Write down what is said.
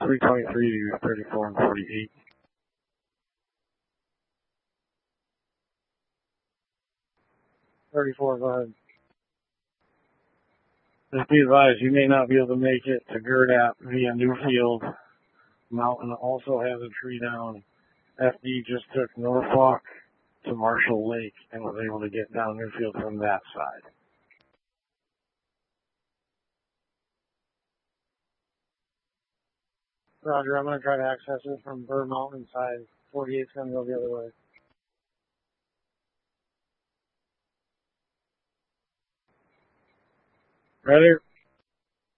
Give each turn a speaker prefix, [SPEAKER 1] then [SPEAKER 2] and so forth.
[SPEAKER 1] 323 to 34 and 48. Go ahead. Just be advised, you may not be able to make it to Gerdap via Newfield. Mountain also has a tree down. FD just took Norfolk to Marshall Lake and was able to get down Newfield from that side. Roger, I'm going to try to access it from Burr Mountain side. 48's going to go the other way. Ready?